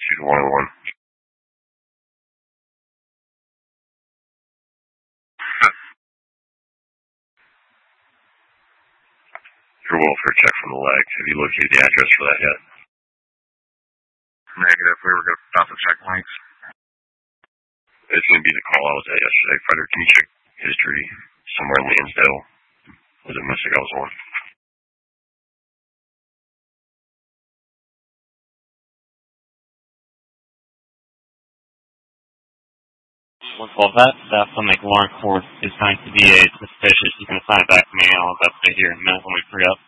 to 101. Your welfare check from the leg. Have you located the address for that yet? Negative. We were going to stop the checkpoints. It's going to be the call I was at yesterday. Frederick, can you check history somewhere in Lansdale? Was it Mystic I was on? 112, that Lake Lawrence Court is going to be a suspicious. You can assign it back to me, and I'll update here in a minute when we free up.